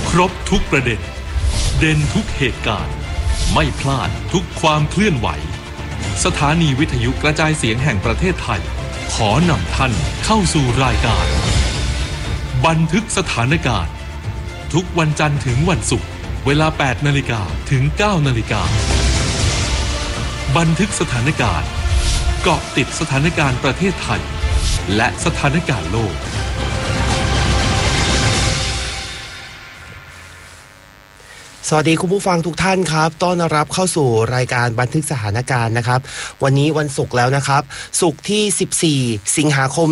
ครบทุกประเด็นเด่นทุกเหตุการณ์ไม่พลาดทุกความเคลื่อนไหวสถานีวิทยุกระจายเสียงแห่งประเทศไทยขอนำท่านเข้าสู่รายการบันทึกสถานการณ์ทุกวันจันทร์ถึงวันศุกร์เวลา 8 นาฬิกาถึง 9 นาฬิกาบันทึกสถานการณ์เกาะติดสถานการณ์ประเทศไทยและสถานการณ์โลกสวัสดีคุณผู้ฟังทุกท่านครับต้อนรับเข้าสู่รายการบันทึกสถานการณ์นะครับวันนี้วันศุกร์แล้วนะครับศุกร์ที่14สิงหาคม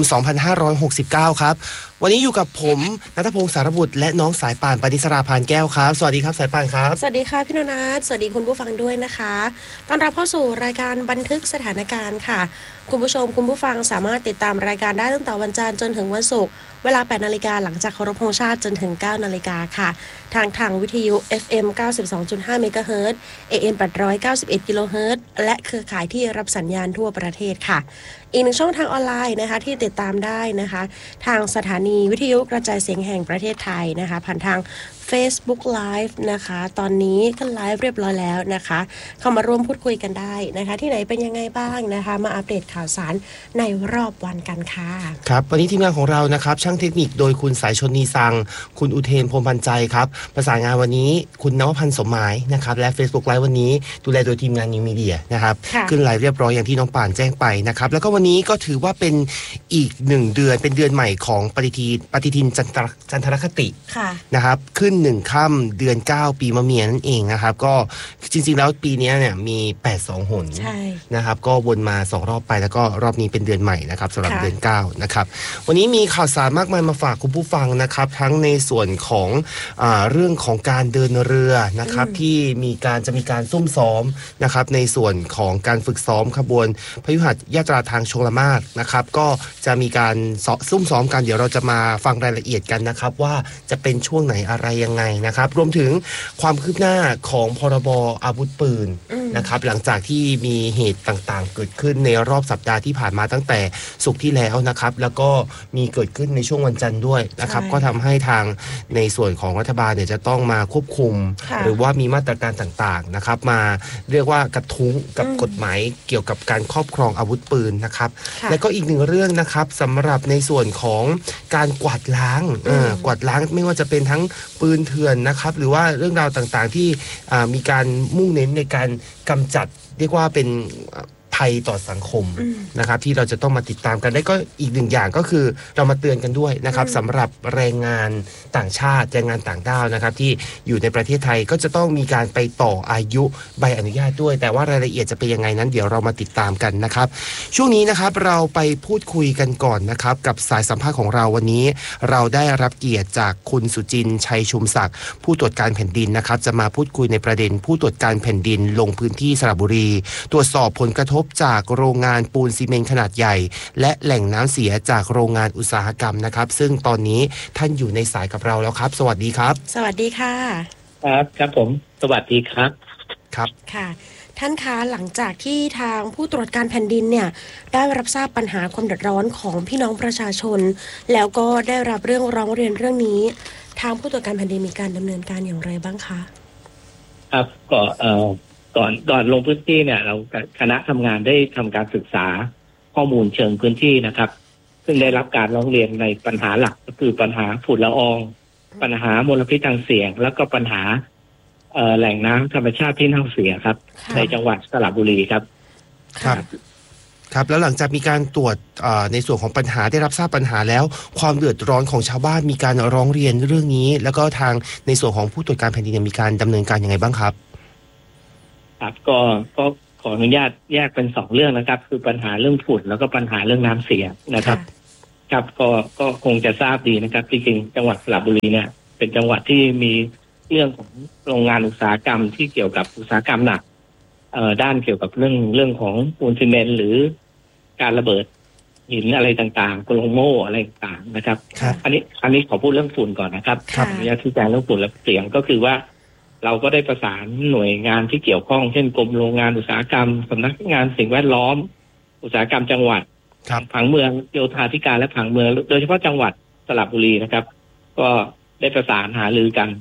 2569ครับวันนี้อยู่กับผมณัฐพงศ์สารบุตรและน้องสายป่านปณิสราพานแก้วครับสวัสดีครับสายป่านครับสวัสดีค่ะพี่นนัทสวัสดีคุณผู้ฟังด้วยนะคะต้อนรับเข้าสู่รายการบันทึกสถานการณ์ค่ะคุณผู้ชมคุณผู้ฟังสามารถติดตามรายการได้ตั้งแต่วันจันทร์จนถึงวันศุกร์เวลา 8 นาฬิกาหลังจากเคารพธงชาติจนถึง 9 นาฬิกาค่ะทางวิทยุ FM 92.5 เมกะเฮิรตซ์ AM 891 กิโลเฮิรตซ์และเครือข่ายที่รับสัญญาณทั่วประเทศค่ะอีกหนึ่งช่องทางออนไลน์นะคะที่ติดตามได้นะคะทางสถานีวิทยุกระจายเสียงแห่งประเทศไทยนะคะผ่านทาง Facebook Live นะคะตอนนี้ก็ไลฟ์เรียบร้อยแล้วนะคะเข้ามาร่วมพูดคุยกันได้นะคะที่ไหนเป็นยังไงบ้างนะคะมาอัปเดตข่าวสารในรอบวันกันค่ะครับวันนี้ทีมงานของเรานะครับช่างเทคนิคโดยคุณสายชนนีสังคุณอุเทนพรหมพันใจครับประสานงานวันนี้คุณนวพันธ์สมหมายนะครับและ Facebook Live วันนี้ดูแลโดยทีมงานนิวมีเดียนะครับขึ้นไลฟ์เรียบร้อยอย่างที่น้องป่านแจ้งไปนะครับแล้วก็วันนี้ก็ถือว่าเป็นอีก1เดือนเป็นเดือนใหม่ของปฏิทินจันทรคตินะครับขึ้น1ค่ำเดือน9ปีมะเมียนั่นเองนะครับก็จริงๆแล้วปีนี้เนี่ยมี82หนนะครับก็วนมา2รอบไปแล้วก็รอบนี้เป็นเดือนใหม่นะครับสำหรับเดือน9นะครับวันนี้มีข่าวสารมากมายมาฝากคุณผู้ฟังนะครับทั้งในส่วนของเรื่องของการเดินเรือนะครับที่จะมีการซุ่มซ้อมนะครับในส่วนของการฝึกซ้อมขบวนพยุหยาตราทางชลมาศนะครับก็จะมีการซุ่มซ้อมกันเดี๋ยวเราจะมาฟังรายละเอียดกันนะครับว่าจะเป็นช่วงไหนอะไรยังไงนะครับรวมถึงความคืบหน้าของพรบอาวุธปืนนะครับหลังจากที่มีเหตุต่างๆเกิดขึ้นในรอบสัปดาห์ที่ผ่านมาตั้งแต่ศุกร์ที่แล้วนะครับแล้วก็มีเกิดขึ้นในช่วงวันจันทร์ด้วยนะครับก็ทำให้ทางในส่วนของรัฐบาลเนี่ยจะต้องมาควบคุมหรือว่ามีมาตรการต่างๆนะครับมาเรียกว่ากระทุ้งกับกฎหมายเกี่ยวกับการครอบครองอาวุธปืนนะครับและก็อีกหนึ่งเรื่องนะครับสำหรับในส่วนของการกวาดล้างไม่ว่าจะเป็นทั้งปืนเถื่อนนะครับหรือว่าเรื่องราวต่างๆที่มีการมุ่งเน้นในการกำจัดเรียกว่าเป็นภัยต่อสังคมนะครับที่เราจะต้องมาติดตามกันได้ก็อีกหนึ่งอย่างก็คือเรามาเตือนกันด้วยนะครับสำหรับแรงงานต่างชาติแรงงานต่างด้าวนะครับที่อยู่ในประเทศไทยก็จะต้องมีการไปต่ออายุใบอนุญาตด้วยแต่ว่ารายละเอียดจะเป็นยังไงนั้นเดี๋ยวเรามาติดตามกันนะครับช่วงนี้นะครับเราไปพูดคุยกันก่อนนะครับกับสายสัมภาษณ์ของเราวันนี้เราได้รับเกียรติจากคุณสุจินต์ชัยชุมศักดิ์ผู้ตรวจการแผ่นดินนะครับจะมาพูดคุยในประเด็นผู้ตรวจการแผ่นดินลงพื้นที่สระบุรีตรวจสอบผลกระทบจากโรงงานปูนซีเมนต์ขนาดใหญ่และแหล่งน้ำเสียจากโรงงานอุตสาหกรรมนะครับซึ่งตอนนี้ท่านอยู่ในสายกับเราแล้วครับสวัสดีครับสวัสดีค่ะครับผมสวัสดีครับครับค่ะท่านคะหลังจากที่ทางผู้ตรวจการแผ่นดินเนี่ยได้รับทราบปัญหาความเดือดร้อนของพี่น้องประชาชนแล้วก็ได้รับเรื่องร้องเรียนเรื่องนี้ทางผู้ตรวจการแผ่นดินมีการดำเนินการอย่างไรบ้างคะครับก็ก่อนลงพื้นที่เนี่ยเราคณะทำงานได้ทำการศึกษาข้อมูลเชิงพื้นที่นะครับซึ่งได้รับการร้องเรียนในปัญหาหลักก็คือปัญหาฝุ่นละอองปัญหามลพิษทางเสียงแล้วก็ปัญหาแหล่งน้ำธรรมชาติที่เน่าเสียครับในจังหวัดสระบุรีครับครับแล้วหลังจากมีการตรวจในส่วนของปัญหาได้รับทราบปัญหาแล้วความเดือดร้อนของชาวบ้านมีการร้องเรียนเรื่องนี้แล้วก็ทางในส่วนของผู้ตรวจการแผ่นดินมีการดำเนินการยังไงบ้างครับครับก็ขออนุญาตแยกเป็น2เรื่องนะครับคือปัญหาเรื่องฝุ่นแล้วก็ปัญหาเรื่องน้ำเสียนะครับครับก็คงจะทราบดีนะครับจริงๆจังหวัดสระบุรีเนี่ยเป็นจังหวัดที่มีเรื่องของโรงงานอุตสาหกรรมที่เกี่ยวกับอุตสาหกรรมหนักด้านเกี่ยวกับเรื่องของปูนซีเมนต์หรือการระเบิดหินอะไรต่างๆโกลงโม่อะไรต่างๆนะครับอันนี้ขอพูดเรื่องฝุ่นก่อนนะครับขออนุญาตชี้แจงเรื่องฝุ่นและเสียงก็คือว่าเราก็ได้ประสานหน่วยงานที่เกี่ยวข้องเช่นกรมโรงงานอุตสาหกรรมสำนักงานสิ่งแวดล้อมอุตสาหกรรมจังหวัดผังเมืองโยธาธิการและผังเมืองโดยเฉพาะจังหวัดสระบุรีนะครับก็ได้ประสานหารือกัน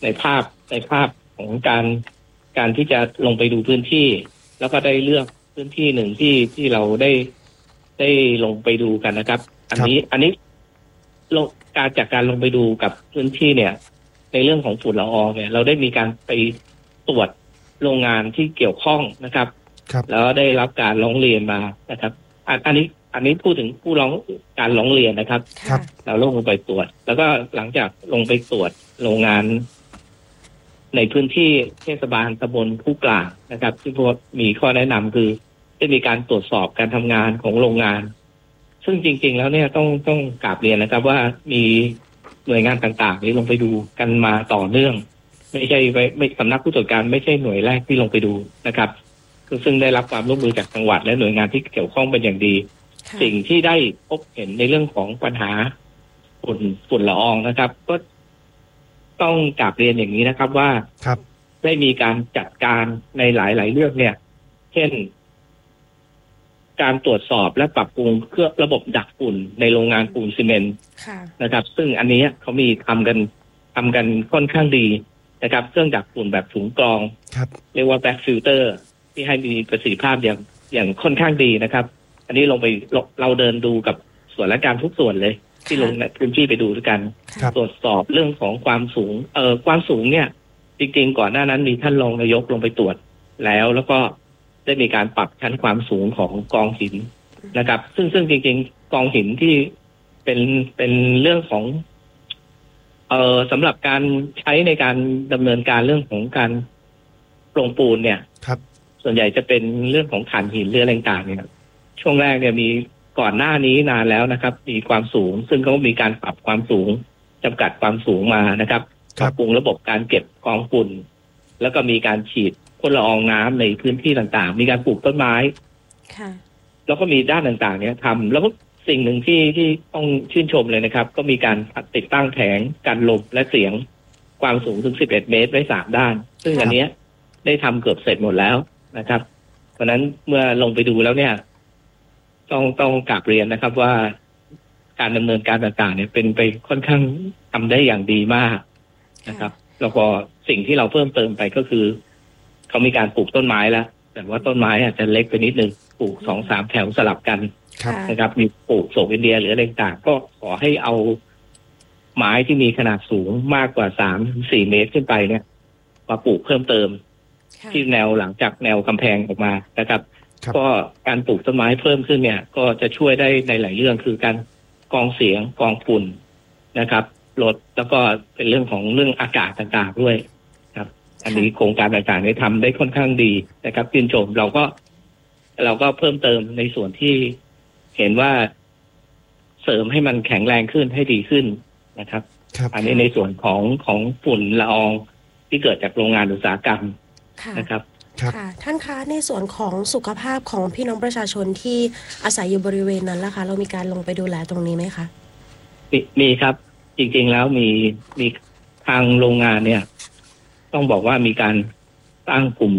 ในภาพของการที่จะลงไปดูพื้นที่แล้วก็ได้เลือกพื้นที่หนึ่งที่เราได้ลงไปดูกันนะครับอันนี้จากการลงไปดูกับพื้นที่เนี่ยในเรื่องของฝุ่นละอองเนี่ยเราได้มีการไปตรวจโรงงานที่เกี่ยวข้องนะครับแล้วได้รับการร้องเรียนมานะครับอันนี้พูดถึงผู้ร้องการร้องเรียนนะครับเราลงไปตรวจแล้วก็หลังจากลงไปตรวจโรงงานในพื้นที่เทศบาลตำบลผู้กลางนะครับที่พวกมีข้อแนะนำคือจะมีการตรวจสอบการทำงานของโรงงานซึ่งจริงๆแล้วเนี่ยต้องกราบเรียนนะครับว่ามีหน่วยงานต่างๆนี้ลงไปดูกันมาต่อเนื่องไม่สำนักผู้ตรวจการไม่ใช่หน่วยแรกที่ลงไปดูนะครับซึ่งได้รับความร่วมมือจากจังหวัดและหน่วยงานที่เกี่ยวข้องเป็นอย่างดีสิ่งที่ได้พบเห็นในเรื่องของปัญหาฝุ่นละอองนะครับก็ต้องกราบเรียนอย่างนี้นะครับว่าได้มีการจัดการในหลายๆเรื่องเนี่ยเช่นการตรวจสอบและปรับปรุงเครื่องระบบดักฝุ่นในโรงงานปูนซีเมนต์นะครับซึ่งอันนี้เขามีทำกันค่อนข้างดีนะครับเครื่องดักฝุ่นแบบถุงกรองเรียกว่าแบ็กฟิลเตอร์ที่ให้มีประสิทธิภาพอย่างค่อนข้างดีนะครับอันนี้ลงไปเราเดินดูกับส่วนราชการทุกส่วนเลยที่ลงในพื้นที่ไปดูด้วยกันตรวจสอบเรื่องของความสูงความสูงเนี่ยจริงๆก่อนหน้านั้นมีท่านรองนายกลงไปตรวจแล้วก็ได้มีการปรับชั้นความสูงของกองหินนะครับซึ่งจริงๆกองหินที่เป็นเรื่องของสำหรับการใช้ในการดำเนินการเรื่องของการปรงปูนเนี่ยส่วนใหญ่จะเป็นเรื่องของถ่านหินหรืออะไรต่างๆเนี่ยช่วงแรกเนี่ยมีก่อนหน้านี้นานแล้วนะครับมีความสูงซึ่งเขามีการปรับความสูงจำกัดความสูงมานะครับปรับปรุงระบบการเก็บกองฝุ่นแล้วก็มีการฉีดพ่นละอองน้ำในพื้นที่ต่างๆมีการปลูกต้นไม้แล้วก็มีด้านต่างๆเนี่ยทำแล้วก็สิ่งหนึ่งที่ต้องชื่นชมเลยนะครับก็มีการติดตั้งแผงกันลมและเสียงความสูงถึง11 เมตรไว้3ด้านซึ่งอันนี้ได้ทำเกือบเสร็จหมดแล้วนะครับเพราะนั้นเมื่อลงไปดูแล้วเนี่ยต้องกราบเรียนนะครับว่าการดำเนินการต่างๆเนี่ยเป็นไปค่อนข้างทำได้อย่างดีมากนะครับแล้วก็สิ่งที่เราเพิ่มเติมไปก็คือเขามีการปลูกต้นไม้แล้วแต่ว่าต้นไม้อาจจะเล็กไปนิดนึงปลูก 2-3 แถวสลับกันนะครับมีปลูกโศกอินเดียหรืออะไรต่างๆก็ขอให้เอาไม้ที่มีขนาดสูงมากกว่า 3-4 เมตรขึ้นไปเนี่ยมาปลูกเพิ่มเติมที่แนวหลังจากแนวกำแพงออกมานะครับก็การปลูกต้นไม้เพิ่มขึ้นเนี่ยก็จะช่วยได้ในหลายเรื่องคือการกรองเสียงกรองฝุ่นนะครับลดแล้วก็เป็นเรื่องของเรื่องอากาศต่างๆด้วยครับอันนี้โครงการต่างๆได้ทำได้ค่อนข้างดีนะครับชื่นชมเราก็เพิ่มเติมในส่วนที่เห็นว่าเสริมให้มันแข็งแรงขึ้นให้ดีขึ้นนะครับอันนี้ในส่วนของฝุ่นละอองที่เกิดจากโรงงานอุตสาหกรรมนะครับค่ะท่านคะในส่วนของสุขภาพของพี่น้องประชาชนที่อาศัยอยู่บริเวณนั้นล่ะคะเรามีการลงไปดูแลตรงนี้ไหมคะมีครับจริงๆแล้วมีทางโรงงานเนี่ยต้องบอกว่ามีการตั้งกลุ่ม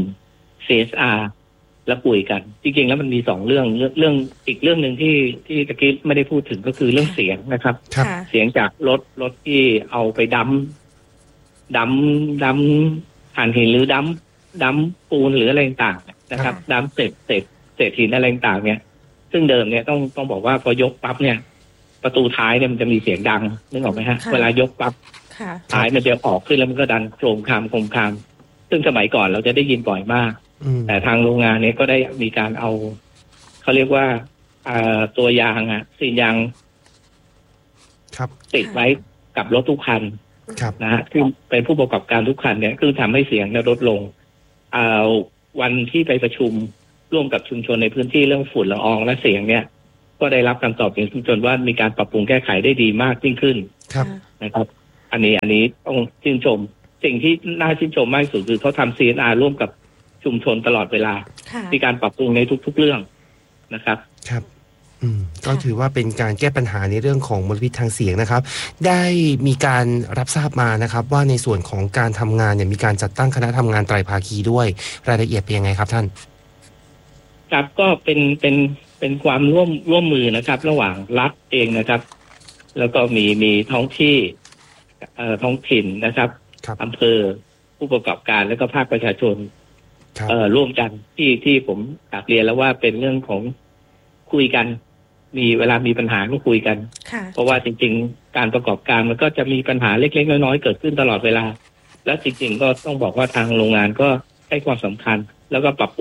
CSR และคุยกันจริงๆแล้วมันมี2เรื่องอีกเรื่องนึงที่ตะกี้ไม่ได้พูดถึงก็คือเรื่องเสียงนะครับเสียงจากรถที่เอาไปดั้มถ่านหินหรือดั้มปูนหรืออะไรต่างๆนะครับดั้มเศษหินอะไรต่างๆเนี่ยซึ่งเดิมเนี่ยต้องบอกว่าพอยกปั๊บเนี่ยประตูท้ายเนี่ยมันจะมีเสียงดังนึกออกไหมฮะเวลายกปั๊บท้ายมันจะออกขึ้นแล้วมันก็ดันโครมคามซึ่งสมัยก่อนเราจะได้ยินบ่อยมากแต่ทางโรงงานนี้ก็ได้มีการเอาเขาเรียกว่าตัวยางซีนยางติดไว้กับรถทุกคันนะฮะคือเป็นผู้ประกอบการทุกคันเนี่ยคือทำให้เสียงลดลงวันที่ไปประชุมร่วมกับชุมชนในพื้นที่เรื่องฝุ่นละอองและเสียงเนี่ยก็ได้รับคำตอบจากชุมชนว่ามีการปรับปรุงแก้ไขได้ดีมากยิ่งขึ้นนะครับอันนี้ต้องชื่นชมสิ่งที่น่าชื่นชมมากที่สุดคือเขาทำ CSR ร่วมกับชุมชนตลอดเวลามีการปรับปรุงในทุกๆเรื่องนะครับครับก็ถือว่าเป็นการแก้ปัญหาในเรื่องของมลพิษทางเสียงนะครับได้มีการรับทราบมานะครับว่าในส่วนของการทำงานเนี่ยมีการจัดตั้งคณะทำงานไตรภาคีด้วยรายละเอียดเป็นยังไงครับท่านครับก็เป็นความร่วมมือนะครับระหว่างรัฐเองนะครับแล้วก็มีท้องที่ท้องถิ่นนะครับอำเภอผู้ประกอบการและก็ภาคประชาชนครับร่วมกันที่ผมกลับเรียนแล้วว่าเป็นเรื่องของคุยกันมีเวลามีปัญหาก็คุยกันค่ะเพราะว่าจริงๆการประกอบการมันก็จะมีปัญหาเล็กๆน้อยๆเกิดขึ้นตลอดเวลาและจริงๆก็ต้องบอกว่าทางโรงงานก็ให้ความสำคัญแล้วก็ปรับป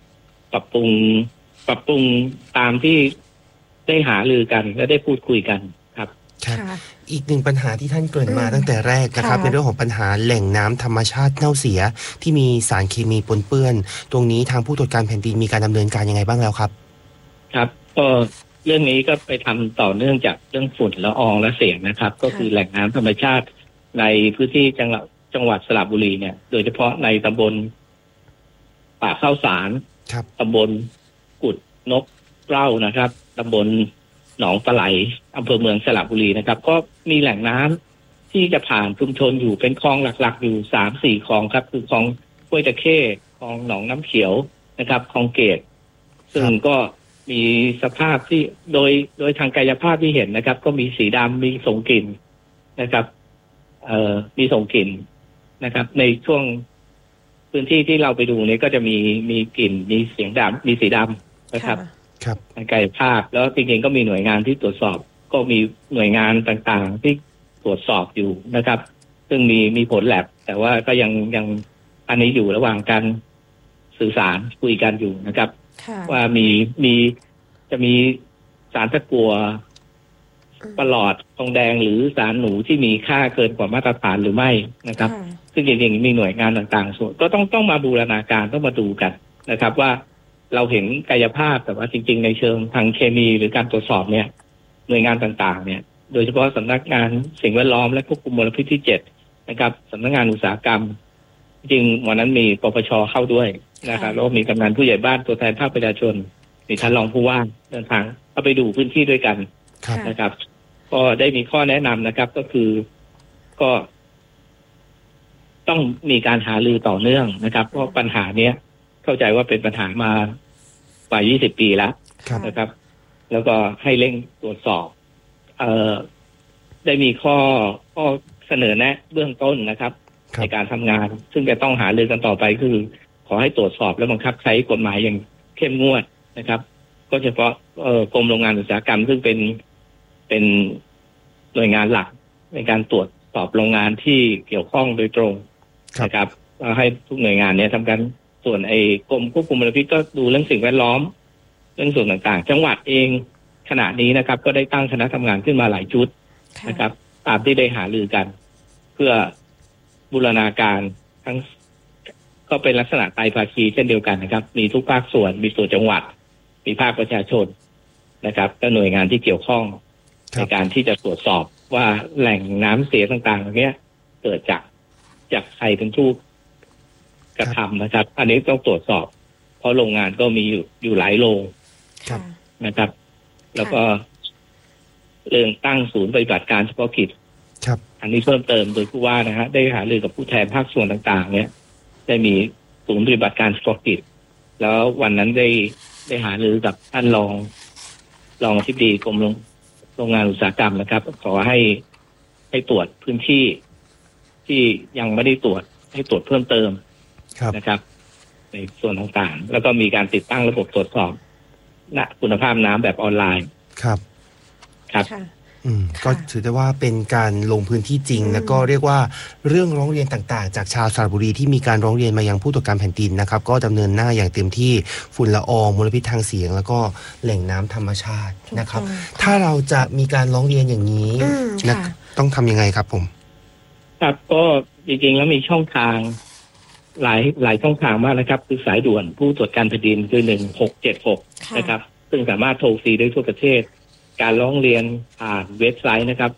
รุงตามที่ได้หารือกันและได้พูดคุยกันครับครับค่ะอีกหนึ่งปัญหาที่ท่านเกริ่นมาตั้งแต่แรกนะครับค่ะเป็นเรื่องของปัญหาแหล่งน้ำธรรมชาติเน่าเสียที่มีสารเคมีปนเปื้อนตรงนี้ทางผู้ตรวจการแผ่นดินมีการดำเนินการยังไงบ้างแล้วครับครับก็เรื่องนี้ก็ไปทำต่อเนื่องจากเรื่องฝุ่นละอองและเสียงนะครับ ก็คือแหล่งน้ำธรรมชาติในพื้นที่จังหวัดสระบุรีเนี่ยโดยเฉพาะในตำบลป่าข้าวสารครับตำบลกุดนกเล่านะครับตำบลหนองปลาไหลอำเภอเมืองสระบุรีนะครับ ก็มีแหล่งน้ำที่จะผ่านชุมชนอยู่เป็นคลองหลักๆอยู่3-4คลองครับคือคลองห้วยตะเข้คลองหนองน้ำเขียวนะครับคลองเกตซึ่งก็มีสภาพที่โดยทางกายภาพที่เห็นนะครับ ก็มีสีดำมีส่งกลิ่นนะครับมีส่งกลิ่นนะครับ ในช่วงพื้นที่ที่เราไปดูเนี่ยก็จะมีกลิ่นมีเสียงดำมีสีดำนะครับครับทางกายภาพแล้วจริงๆก็มีหน่วยงานที่ตรวจสอบ ก็มีหน่วยงานต่างๆที่ตรวจสอบอยู่นะครับ ซึ่งมีผลแลบแต่ว่าก็ยังอันนี้อยู่ระหว่างการสื่อสารคุยกันอยู่นะครับค่ะว่าจะมีสารตะกั่วประหลอดทองแดงหรือสารหนูที่มีค่าเกินกว่ามาตรฐานหรือไม่นะครับค่ะซึ่งจริงๆมีหน่วยงานต่างๆส่วนก็ต้องมาบูรณาการต้องมาดูกันนะครับ ว่าเราเห็นกายภาพแต่ว่าจริงๆในเชิงทางเคมีหรือการตรวจสอบเนี่ยหน่วยงานต่างๆเนี่ยโดยเฉพาะสำนักงานสิ่งแวดล้อมและควบคุมมลพิษที่7นะครับสำนักงานอุตสาหกรรมจริงวันนั้นมีปปช.เข้าด้วยนะครับแล้วก็มีกำนันผู้ใหญ่บ้านตัวแทนภาคประชาชนมีท่านรองผู้ว่าเดินทางเข้าไปดูพื้นที่ด้วยกันครับนะครับ ก็ได้มีข้อแนะนำนะครับ ก็คือก็ต้องมีการหารือต่อเนื่องนะครับเพราะปัญหาเนี้ยเข้าใจว่าเป็นปัญหามากว่า20 ปีแล้วครับนะครับ แล้วก็ให้เร่งตรวจสอบได้มีข้อเสนอแนะเบื้องต้นนะครับครับในการทำงาน ซึ่งจะต้องหารือกันต่อไปคือ ขอให้ตรวจสอบและบังคับใช้กฎหมายอย่างเข้มงวดนะครับ ก็เฉพาะกรมโรงงานอุตสาหกรรมซึ่งเป็นหน่วยงานหลักในการตรวจสอบโรงงานที่เกี่ยวข้องโดยตรงนะครับให้ทุกหน่วยงานเนี้ยทำกันส่วนกรมควบคุมมลพิษก็ดูเรื่องสิ่งแวดล้อมเรื่องส่วนต่างๆจังหวัดเองขณะนี้นะครับ ก็ได้ตั้งคณะทำงานขึ้นมาหลายชุดนะครับ ตามที่ได้หารือกัน เพื่อบูรณาการทั้งก็เป็นลักษณะไตรภาคีเช่นเดียวกันนะครับ มีทุกภาคส่วนมีส่วนจังหวัดมีภาคประชาชนนะครับก็หน่วยงานที่เกี่ยวข้องในการที่จะตรวจสอบว่าแหล่งน้ำเสียต่างๆเหล่านี้เกิดจากใครเป็นผู้กระทำนะครับ อันนี้ต้องตรวจสอบ เพราะโรงงานก็มีอยู่หลายโรงค่ะนะครับ แล้วก็เรื่องตั้งศูนย์ปฏิบัติการเฉพาะกิจครับอันนี้เพิ่มเติมโดยผู้ว่านะฮะได้หารือกับผู้แทนภาคส่วนต่างๆ เนี่ยได้มีศูนย์ปฏิบัติการเฉพาะกิจแล้ววันนั้นได้หารือกับท่านรองอธิบดีกรมโรงงานอุตสาหกรรมนะครับ ขอให้ตรวจพื้นที่ที่ยังไม่ได้ตรวจให้ตรวจเพิ่มเติมครับนะครับ ในส่วนต่างๆ แล้วก็มีการติดตั้งระบบตรวจสอบคุณภาพน้ำแบบออนไลน์ครับครับค่ะก็ถือได้ว่าเป็นการลงพื้นที่จริง แล้วก็เรียกว่าเรื่องร้องเรียนต่างๆ จากชาวสระบุรีที่มีการร้องเรียนมายังผู้ตรวจการแผ่นดินนะครับ ก็ดำเนินหน้าอย่างเต็มที่ฝุ่นละอองมลพิษทางเสียง แล้วก็แหล่งน้ำธรรมชาตินะครับถูกต้องถ้าเราจะมีการร้องเรียนอย่างนี้ค่ะต้องทำยังไงครับผมครับก็จริงๆแล้วมีช่องทางหลายช่องทางมากนะครับ คือสายด่วนผู้ตรวจการแผ่นดินคือ1676นะครับ ซึ่งสามารถโทรฟรีได้ทั่วประเทศ การร้องเรียนผ่านเว็บไซต์นะครับ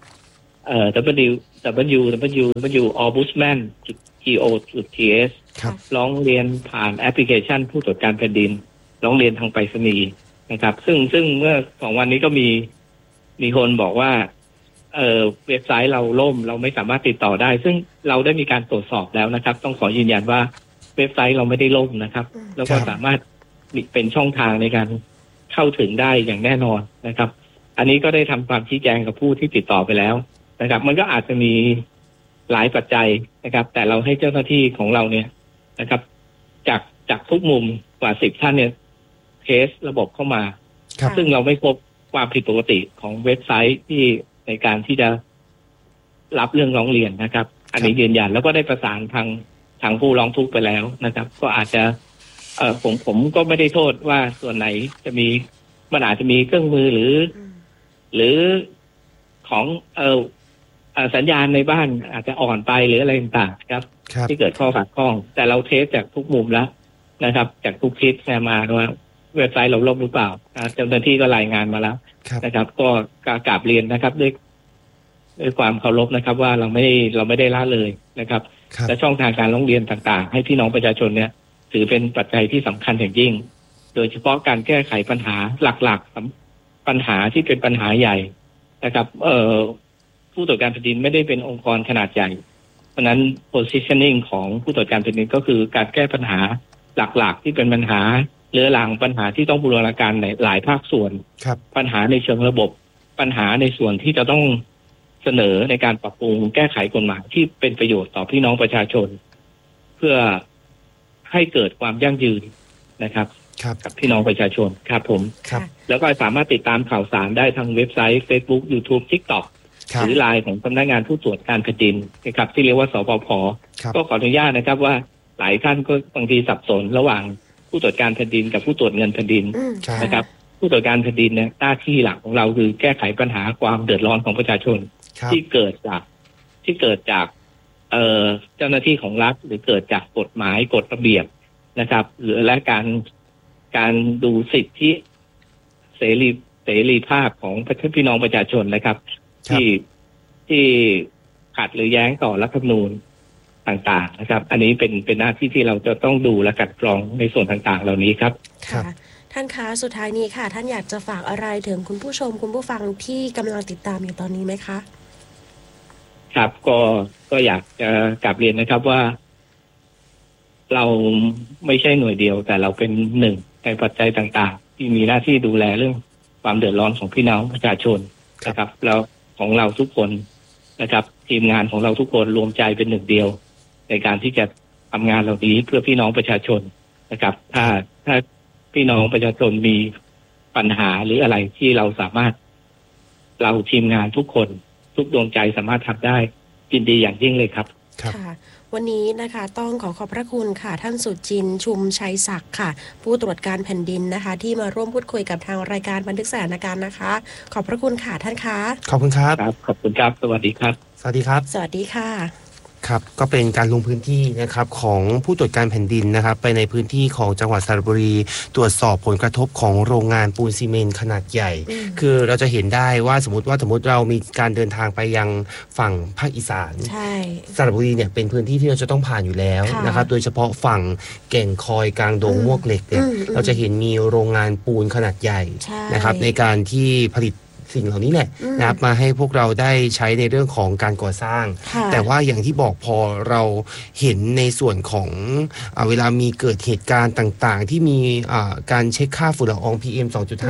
www.ombudsman.go.th ครับร้องเรียนผ่านแอปพลิเคชันผู้ตรวจการแผ่นดินร้องเรียนทางไปรษณีย์นะครับ ซึ่งเมื่อ2 วันนี้ก็มีคนบอกว่าเว็บไซต์เราล่มเราไม่สามารถติดต่อได้ ซึ่งเราได้มีการตรวจสอบแล้วนะครับ ต้องขอยืนยันว่าเว็บไซต์เราไม่ได้ล่มนะครับ แล้วก็สามารถเป็นช่องทางในการเข้าถึงได้อย่างแน่นอนนะครับ อันนี้ก็ได้ทำความชี้แจงกับผู้ที่ติดต่อไปแล้วนะครับ มันก็อาจจะมีหลายปัจจัยนะครับแต่เราให้เจ้าหน้าที่ของเราเนี่ยนะครับจากทุกมุมกว่า10ท่านเนี่ยเทสระบบเข้ามาซึ่งเราไม่พบความผิดปกติของเว็บไซต์ที่ในการที่จะรับเรื่องร้องเรียนนะครับอันนี้ยืนยันแล้วก็ได้ประสานทางผู้ร้องทุกข์ไปแล้วนะครับก็อาจจะผมก็ไม่ได้โทษว่าส่วนไหนจะมีมันอาจจะมีเครื่องมือหรือของสัญญาณในบ้านอาจจะอ่อนไปหรืออะไรต่างๆครับที่เกิดข้อขัดข้องแต่เราเทสจากทุกมุมแล้วนะครับจากทุกทิศมาว่าเว็บไซต์เราล่มหรือเปล่าเจ้าหน้าที่ก็รายงานมาแล้วนะครับก็กราบเรียนนะครับด้วยความเคารพนะครับว่าเราไม่ได้ละเลยนะครับและช่องทางการร้องเรียนต่างๆให้พี่น้องประชาชนเนี่ยถือเป็นปัจจัยที่สำคัญอย่างยิ่งโดยเฉพาะการแก้ไขปัญหาหลักๆปัญหาที่เป็นปัญหาใหญ่นะครับผู้ตรวจการแผ่นดินไม่ได้เป็นองค์กรขนาดใหญ่เพราะนั้น positioning ของผู้ตรวจการแผ่นดินก็คือการแก้ปัญหาหลักๆที่เป็นปัญหาเรื้อรังปัญหาที่ต้องบูรณาการในหลายภาคส่วนปัญหาในเชิงระบบปัญหาในส่วนที่จะต้องเสนอในการปรับปรุงแก้ไขกฎหมายที่เป็นประโยชน์ต่อพี่น้องประชาชนเพื่อให้เกิดความยั่งยืนนะครับกับพี่น้องประชาชนครับผมแล้วก็สามารถติดตามข่าวสารได้ทางเว็บไซต์ Facebook YouTube TikTok หรือไลน์ของสำนักงานผู้ตรวจการแผ่นดินนะครับที่เรียกว่าสปภ.ก็ขออนุญาตนะครับว่าหลายท่านก็บางทีสับสนระหว่างผู้ตรวจการแผ่นดินกับผู้ตรวจเงินแผ่นดินนะครับผู้ตรวจการแผ่นดินเนี่ยหน้าที่หลักของเราคือแก้ไขปัญหาความเดือดร้อนของประชาชนที่เกิดจากเจ้าหน้าที่ของรัฐหรือเกิดจากกฎหมายกฎระเบียบนะครับหรือและการดูสิทธิเสรีภาพของพี่น้องประชาชนนะครับที่ขัดหรือแย้งต่อรัฐธรรมนูญต่างๆนะครับอันนี้เป็นหน้าที่ที่เราจะต้องดูและกัดกรองในส่วนต่างๆเหล่านี้ครับค่ะท่านคะสุดท้ายนี้ค่ะท่านอยากจะฝากอะไรถึงคุณผู้ชมคุณผู้ฟังที่กำลังติดตามอยู่ตอนนี้ไหมคะครับก็อยากจะกลับเรียนนะครับว่าเราไม่ใช่หน่วยเดียวแต่เราเป็นหนึ่งในปัจจัยต่างๆที่มีหน้าที่ดูแลเรื่องความเดือดร้อนของพี่น้องประชาชนนะครับแล้วของเราทุกคนนะครับทีมงานของเราทุกคนรวมใจเป็นหนึ่งเดียวในการที่จะทำงานเหล่านี้เพื่อพี่น้องประชาชนนะครับถ้าพี่น้องประชาชนมีปัญหาหรืออะไรที่เราสามารถเราทีมงานทุกคนทุกดวงใจสามารถทำได้ยินดีอย่างยิ่งเลยครับค่ะวันนี้นะคะต้องขอบพระคุณค่ะท่านสุจินต์ชุมชัยศักดิ์ค่ะผู้ตรวจการแผ่นดินนะคะที่มาร่วมพูดคุยกับทางรายการบันทึกสถานการณ์นะคะขอบพระคุณค่ะท่านคะขอบคุณครับขอบคุณครับสวัสดีครับสวัสดีครับสวัสดีค่ะครับก็เป็นการลงพื้นที่นะครับของผู้ตรวจการแผ่นดินนะครับไปในพื้นที่ของจังหวัดสระบุรีตรวจสอบผลกระทบของโรงงานปูนซีเมนต์ขนาดใหญ่คือเราจะเห็นได้ว่าสมมติเรามีการเดินทางไปยังฝั่งภาคอีสานสระบุรีเนี่ยเป็นพื้นที่ที่เราจะต้องผ่านอยู่แล้วนะครับโดยเฉพาะฝั่งแก่งคอยกลางดงมวกเหล็กเนี่ยเราจะเห็นมีโรงงานปูนขนาดใหญ่นะครับในการที่ผลิตสิ่งเหล่านี้แหละนะครับมาให้พวกเราได้ใช้ในเรื่องของการก่อสร้างแต่ว่าอย่างที่บอกพอเราเห็นในส่วนของเวลามีเกิดเหตุการณ์ต่างๆที่มีการเช็คค่าฝุ่นละออง PM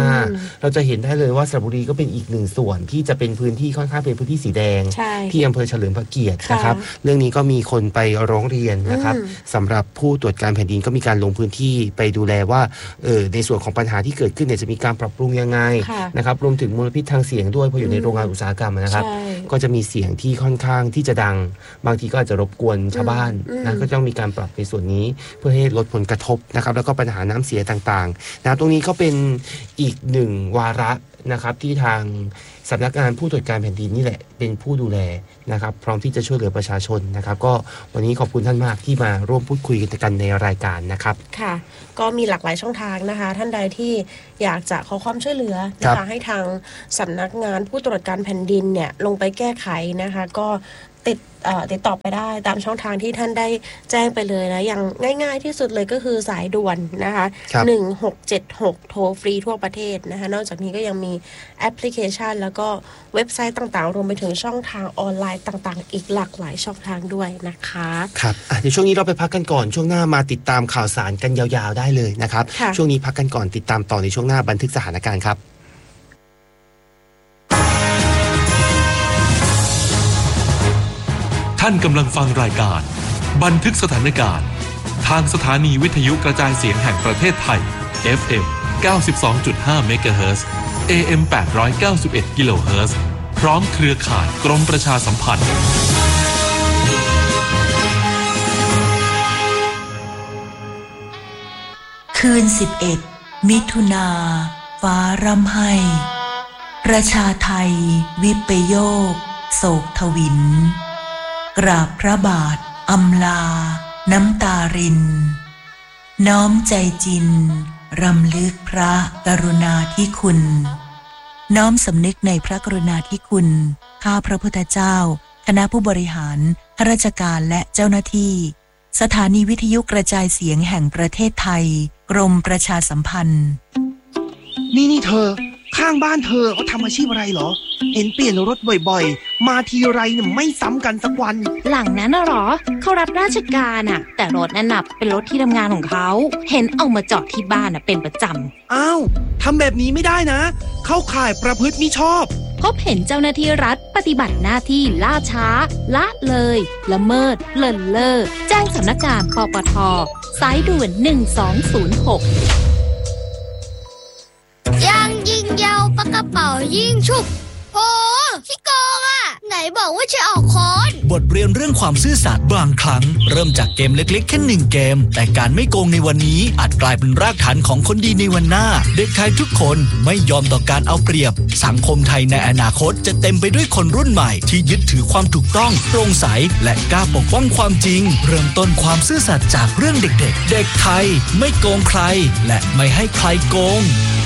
2.5 เราจะเห็นได้เลยว่าสระบุรีก็เป็นอีกหนึ่งส่วนที่จะเป็นพื้นที่ค่อนข้างเป็นพื้นที่สีแดงที่อำเภอเฉลิมพระเกียรตินะครับเรื่องนี้ก็มีคนไปร้องเรียนนะครับสำหรับผู้ตรวจการแผ่นดินก็มีการลงพื้นที่ไปดูแลว่าในส่วนของปัญหาที่เกิดขึ้นเนี่ยจะมีการปรับปรุงยังไงนะครับรวมถึงมลพิษทางเสียงด้วยเพราะอยู่ในโรงงานอุตสาหกรรมนะครับก็จะมีเสียงที่ค่อนข้างที่จะดังบางทีก็อาจจะรบกวนชาวบ้านนะก็ต้องมีการปรับในส่วนนี้เพื่อให้ลดผลกระทบนะครับแล้วก็ปัญหาน้ำเสียต่างๆนะตรงนี้ก็เป็นอีกหนึ่งวาระนะครับที่ทางสำนักงานผู้ตรวจการแผ่นดินนี่แหละเป็นผู้ดูแลนะครับพร้อมที่จะช่วยเหลือประชาชนนะครับก็วันนี้ขอบคุณท่านมากที่มาร่วมพูดคุยกันในรายการนะครับค่ะก็มีหลากหลายช่องทางนะคะท่านใดที่อยากจะขอความช่วยเหลือนะคะให้ทางสำนักงานผู้ตรวจการแผ่นดินเนี่ยลงไปแก้ไขนะคะก็ติดต่อไปได้ตามช่องทางที่ท่านได้แจ้งไปเลยนะอย่างง่ายๆที่สุดเลยก็คือสายด่วนนะคะ1676โทรฟรีทั่วประเทศนะคะนอกจากนี้ก็ยังมีแอปพลิเคชันแล้วก็เว็บไซต์ต่างๆรวมไปถึงช่องทางออนไลน์ต่างๆอีกหลากหลายช่องทางด้วยนะคะครับเดี๋ยวช่วงนี้เราไปพักกันก่อนช่วงหน้ามาติดตามข่าวสารกันยาวๆได้เลยนะครับช่วงนี้พักกันก่อนติดตามต่อในช่วงหน้าบันทึกสถานการณ์ครับท่านกำลังฟังรายการบันทึกสถานการณ์ทางสถานีวิทยุกระจายเสียงแห่งประเทศไทย FM 92.5 เมกะเฮิรตซ์ AM 891 กิโลเฮิรตซ์พร้อมเครือข่ายกรมประชาสัมพันธ์คืน11 มิถุนาฟ้าร่ำไห้ประชาไทยวิปโยคโศกทวินกราบพระบาทอำลาน้ำตารินน้อมใจจินรำลึกพระกรุณาธิคุณน้อมสำนึกในพระกรุณาธิคุณข้าพระพุทธเจ้าคณะผู้บริหารข้าราชการและเจ้าหน้าที่สถานีวิทยุกระจายเสียงแห่งประเทศไทยกรมประชาสัมพันธ์นี่เธอข้างบ้านเธอเขาทำอาชีพอะไรเหรอเห็นเปลี่ยนรถบ่อยๆมาทีไรเนี่ยไม่ซ้ำกันสักวันหลังนั้นน่ะหรอเขารับราชการอ่ะแต่รถนั่นน่ะเป็นรถที่ทำงานของเขาเห็นเอามาจอดที่บ้านอ่ะเป็นประจำอ้าวทำแบบนี้ไม่ได้นะเข้าข่ายประพฤติมิชอบพบเห็นเจ้าหน้าที่รัฐปฏิบัติหน้าที่ล่าช้าละเลยละเมิดเลินเล่อแจ้งสำนักงานปปท.สายด่วน1206 ยังยิงยาวปากกระเป๋ายิงฉุบโอ้ขี้โกงอ่ะไหนบอกว่าจะออกค้อนบทเรียนเรื่องความซื่อสัตย์บางครั้งเริ่มจากเกมเล็กๆแค่1เกมแต่การไม่โกงในวันนี้อาจกลายเป็นรากฐานของคนดีในวันหน้าเด็กไทยทุกคนไม่ยอมต่อการเอาเปรียบสังคมไทยในอนาคตจะเต็มไปด้วยคนรุ่นใหม่ที่ยึดถือความถูกต้องโปร่งใสและกล้าปกป้องความจริงเริ่มต้นความซื่อสัตย์จากเรื่องเด็กๆเด็กไทยไม่โกงใครและไม่ให้ใครโกง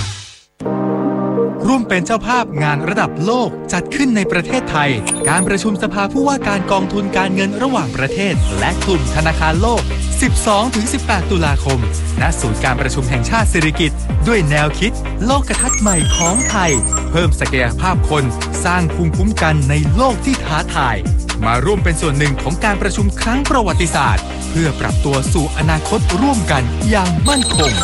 ร่วมเป็นเจ้าภาพงานระดับโลกจัดขึ้นในประเทศไทยการประชุมสภาผู้ว่าการกองทุนการเงินระหว่างประเทศและกลุ่มธนาคารโลก 12-18 ตุลาคมณศูนย์การประชุมแห่งชาติสิริกิติ์ด้วยแนวคิดโลกทัศน์ใหม่ของไทยเพิ่มศักยภาพคนสร้างภูมิคุ้มกันในโลกที่ท้าทายมาร่วมเป็นส่วนหนึ่งของการประชุมครั้งประวัติศาสตร์เพื่อปรับตัวสู่อนาคตร่วมกันอย่างมั่นคง